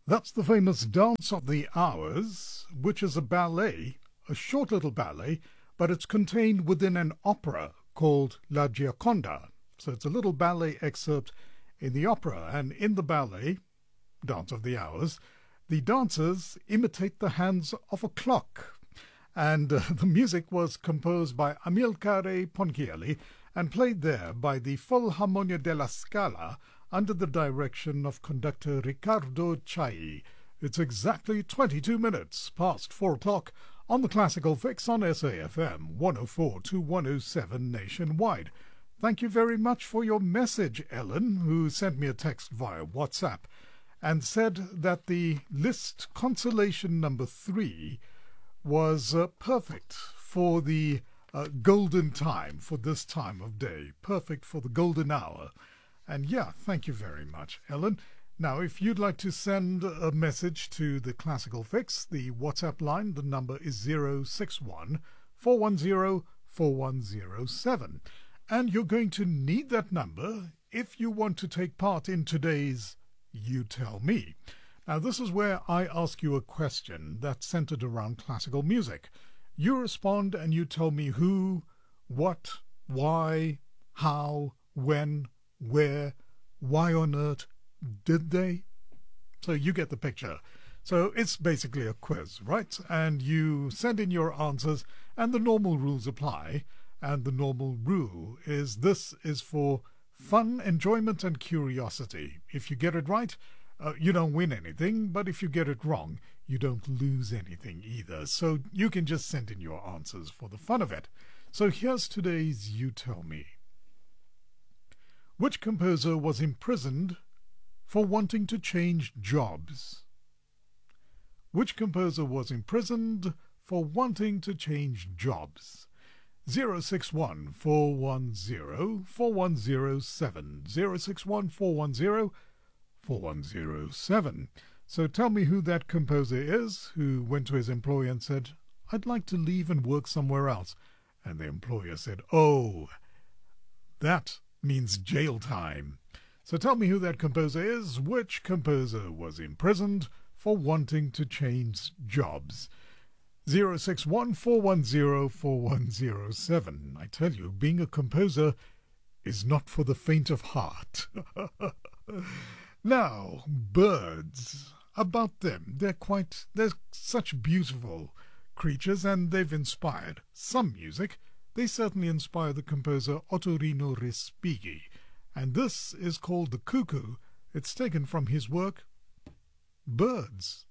That's the famous Dance of the Hours, which is a ballet, a short little ballet, but it's contained within an opera called La Gioconda. So it's a little ballet excerpt in the opera, and in the ballet, Dance of the Hours, the dancers imitate the hands of a clock. And the music was composed by Amilcare Ponchielli and played there by the Filharmonia della Scala under the direction of conductor Riccardo Chailly. It's exactly 22 minutes past 4 o'clock on the Classical Fix on SAFM 104 to 107 nationwide. Thank you very much for your message, Ellen, who sent me a text via WhatsApp and said that the list consolation number 3 was perfect for the golden time, for this time of day, perfect for the golden hour. And yeah, thank you very much, Ellen. Now, if you'd like to send a message to the Classical Fix, the WhatsApp line, the number is 061 410 4107. And you're going to need that number if you want to take part in today's You Tell Me. Now, this is where I ask you a question that's centered around classical music. You respond and you tell me who, what, why, how, when, where, why on earth did they? So you get the picture. So it's basically a quiz, right? And you send in your answers and the normal rules apply. And the normal rule is this is for fun, enjoyment, and curiosity. If you get it right, you don't win anything, but if you get it wrong, you don't lose anything either. So you can just send in your answers for the fun of it. So here's today's You Tell Me. Which composer was imprisoned for wanting to change jobs? Which composer was imprisoned for wanting to change jobs? 061 410 4107 061 410 4107. So tell me who that composer is who went to his employer and said, I'd like to leave and work somewhere else. And the employer said, oh, that means jail time. So tell me who that composer is. Which composer was imprisoned for wanting to change jobs? 061 410 4107. I tell you, being a composer is not for the faint of heart. Now, birds, about them, they're such beautiful creatures, and they've inspired some music. They certainly inspired the composer Ottorino Respighi, and this is called The Cuckoo. It's taken from his work, Birds.